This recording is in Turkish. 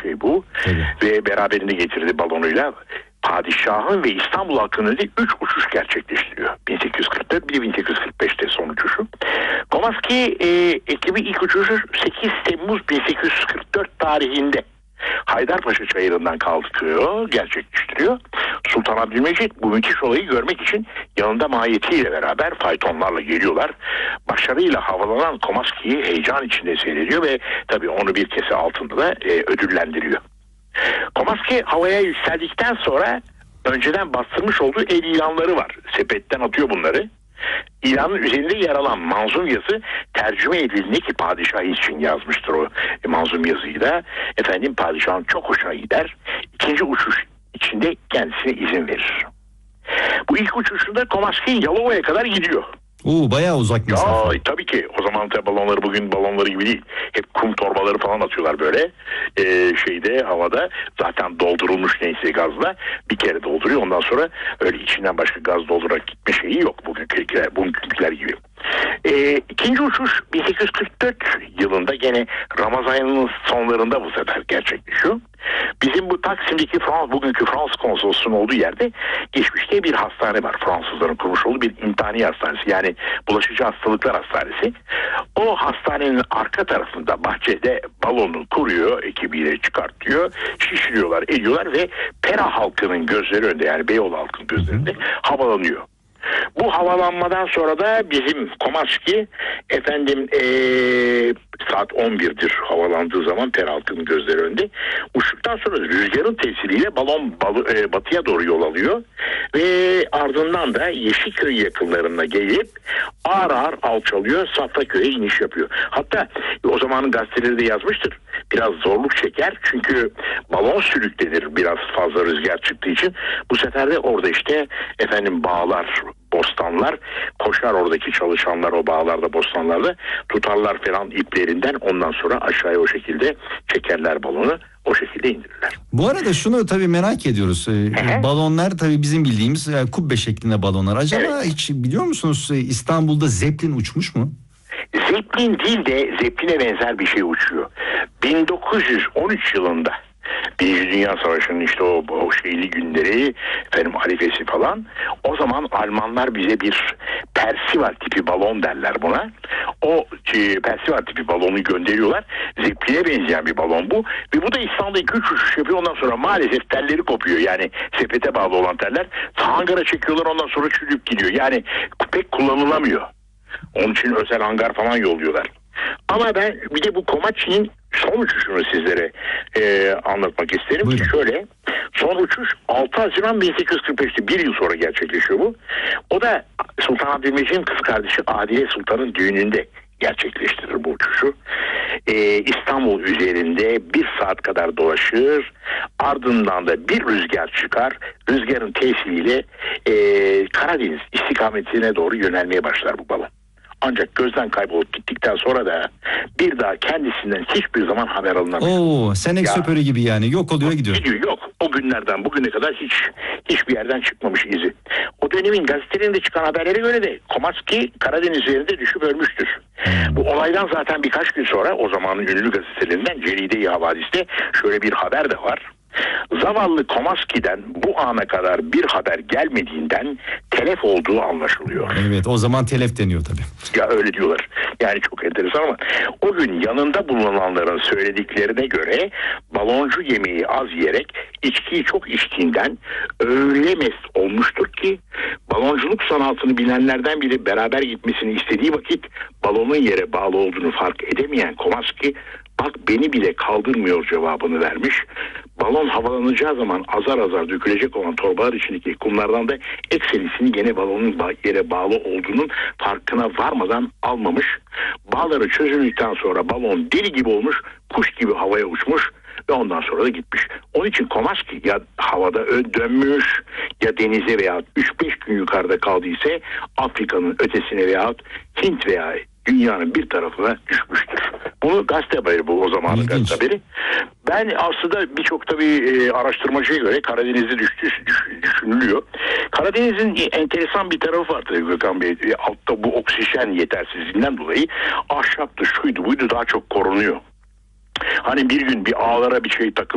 şey bu. Tabii. Ve beraberinde getirdiği balonuyla padişahın ve İstanbul halkının önünde 3 uçuş gerçekleştiriyor. 1844 bir de 1845'te son uçuşu. Komaski ekibi ilk uçuşu 8 Temmuz 1844 tarihinde Haydarpaşa Çayırı'ndan kalkıyor, gerçekleştiriyor. Sultan Abdülmecit bu müthiş olayı görmek için yanında mahiyetiyle beraber faytonlarla geliyorlar. Başarıyla havalanan Komaski'yi heyecan içinde seyrediyor ve tabii onu bir kese altında da ödüllendiriyor. Komaski havaya yükseldikten sonra önceden bastırmış olduğu el ilanları var. Sepetten atıyor bunları. İlanın üzerinde yer alan manzum yazı tercüme edildiğinde ki padişah için yazmıştır o manzum yazıyı da. Efendim padişahın çok hoşuna gider. İkinci uçuş içinde kendisine izin verir. Bu ilk uçuşunda Komaski Yalova'ya kadar gidiyor. Bayağı uzak mesafe. Ya tabii ki o zaman balonları bugün balonları gibi değil. Hep kum torbaları falan atıyorlar böyle havada. Zaten doldurulmuş neyse gazla bir kere dolduruyor. Ondan sonra öyle içinden başka gaz doldurarak gitme şeyi yok bugünküler gibi. İkinci uçuş 1844 yılında gene Ramazan ayının sonlarında bu sefer gerçekleşiyor. Bizim bu Taksim'deki bugünkü Fransız konsolosluğunun olduğu yerde geçmişte bir hastane var. Fransızların kurmuş olduğu bir intihani hastanesi. Yani bulaşıcı hastalıklar hastanesi. O hastanenin arka tarafında bahçede balonu kuruyor, ekibiyle çıkartıyor, şişiriyorlar, ediyorlar ve Pera halkının gözleri önünde yani Beyoğlu halkının gözlerinde havalanıyor. Bu havalanmadan sonra da bizim Komaski saat 11'dir havalandığı zaman Pera halkının gözleri önünde. Uçtuktan sonra rüzgarın tesiriyle balon batıya doğru yol alıyor ve ardından da Yeşilköy yakınlarına gelip ağır ağır alçalıyor, Safraköy'e iniş yapıyor. Hatta o zamanın gazeteleri de yazmıştır. Biraz zorluk çeker çünkü balon sürüklenir biraz fazla rüzgar çıktığı için. Bu sefer de orada bağlar, bostanlar koşar, oradaki çalışanlar o bağlarda, bostanlarda tutarlar falan iplerinden, ondan sonra aşağıya o şekilde çekerler balonu, o şekilde indirirler. Bu arada şunu tabii merak ediyoruz. Balonlar tabii bizim bildiğimiz kubbe şeklinde balonlar. Acaba hiç biliyor musunuz İstanbul'da Zeppelin uçmuş mu? Zeppelin değil de Zeppelin'e benzer bir şey uçuyor. 1913 yılında Birinci Dünya Savaşı'nın o şeyli günleri, arifesi falan. O zaman Almanlar bize bir Percival tipi balon derler buna. O Percival tipi balonu gönderiyorlar. Zeppelin'e benzeyen bir balon bu. Ve bu da İstanbul'da 2-3 uçuş yapıyor. Ondan sonra maalesef telleri kopuyor. Yani sepete bağlı olan teller. Hangara çekiyorlar, ondan sonra çürüyüp gidiyor. Yani pek kullanılamıyor. Onun için özel hangar falan yolluyorlar. Ama ben bir de bu Komachi'nin son uçuşunu sizlere anlatmak isterim. Buyurun. Şöyle, son uçuş 6 Haziran 1845'te, bir yıl sonra gerçekleşiyor bu. O da Sultan Abdülmecit'in kız kardeşi Adile Sultan'ın düğününde gerçekleştirir bu uçuşu. İstanbul üzerinde 1 saat kadar dolaşır. Ardından da bir rüzgar çıkar. Rüzgarın tesiriyle Karadeniz istikametine doğru yönelmeye başlar bu balon. Ancak gözden kaybolup gittikten sonra da bir daha kendisinden hiçbir zaman haber alınamıyor. Senexöperi gibi yani yok oluyor gidiyor. Yok. O günlerden bugüne kadar hiçbir yerden çıkmamış izi. O dönemin gazetelerinde çıkan haberlere göre de Komaski Karadeniz üzerinde düşüp ölmüştür. Bu olaydan zaten birkaç gün sonra o zamanın ünlü gazetelerinden Ceride-i Havadis'te şöyle bir haber de var. Zavallı Komaski'den bu ana kadar bir haber gelmediğinden telef olduğu anlaşılıyor. Evet, o zaman telef deniyor tabii. Ya öyle diyorlar. Yani çok enteresan ama o gün yanında bulunanların söylediklerine göre baloncu yemeği az yiyerek içkiyi çok içtiğinden öyle mest olmuştur ki balonculuk sanatını bilenlerden biri beraber gitmesini istediği vakit balonun yere bağlı olduğunu fark edemeyen Komaski, "Bak beni bile kaldırmıyor" cevabını vermiş. Balon havalanacağı zaman azar azar dökülecek olan torbalar içindeki kumlardan da ekserisini gene balonun yere bağlı olduğunun farkına varmadan almamış. Bağları çözüldükten sonra balon deli gibi olmuş, kuş gibi havaya uçmuş ve ondan sonra da gitmiş. Onun için Komaski ya havada dönmüş ya denize veya 3-5 gün yukarıda kaldıysa Afrika'nın ötesine veya Hint veya dünyanın bir tarafına düşmüştür. Bunu gazete haberi, bu o zamanın gazete haberi. Ben aslında birçok tabii araştırmacıya göre Karadeniz'de düşünülüyor. Karadeniz'in enteresan bir tarafı var tabii Gökhan Bey. Altta bu oksijen yetersizliğinden dolayı ahşaptı, şuydu buydu daha çok korunuyor. Hani bir gün bir ağlara bir şey takılıyor.